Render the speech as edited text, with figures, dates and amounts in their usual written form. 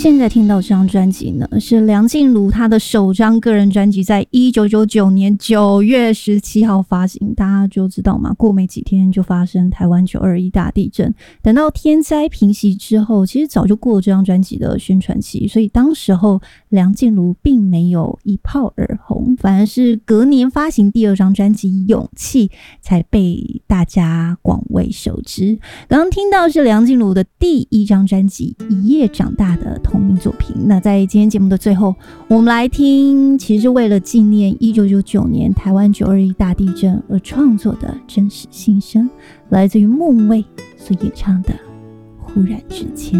现在听到这张专辑呢，是梁静茹她的首张个人专辑，在1999年9月17号发行。大家就知道嘛，过没几天就发生台湾921大地震。等到天灾平息之后，其实早就过了这张专辑的宣传期，所以当时候梁静茹并没有一炮而红，反而是隔年发行第二张专辑《勇气》才被大家广为熟知。刚刚听到是梁静茹的第一张专辑《一夜长大》的同名作品。那在今天节目的最后，我们来听其实是为了纪念1999年台湾921大地震而创作的真实心声，来自于孟蔚所演唱的《忽然之间》。